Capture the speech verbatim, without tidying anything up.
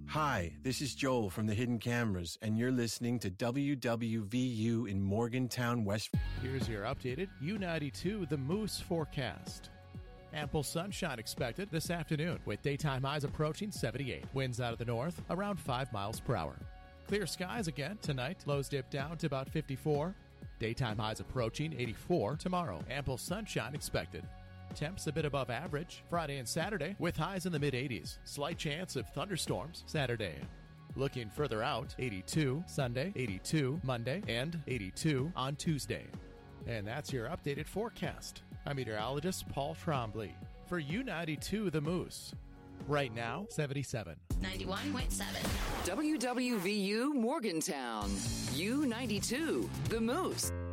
Hi, this is Joel from the Hidden Cameras, and you're listening to W W V U in Morgantown, West. Here's your updated U ninety-two The Moose forecast. Ample sunshine expected this afternoon, with daytime highs approaching seventy-eight. Winds out of the north around five miles per hour. Clear skies again tonight. Lows dip down to about fifty-four. Daytime highs approaching eighty-four tomorrow. Ample sunshine expected. Temps a bit above average Friday and Saturday, with highs in the mid-eighties. Slight chance of thunderstorms Saturday. Looking further out, eighty-two Sunday, eighty-two Monday, and eighty-two on Tuesday. And that's your updated forecast. I'm meteorologist Paul Trombley for U ninety-two The Moose. Right now, seventy-seven. ninety-one point seven. W W V U Morgantown. U ninety-two The Moose.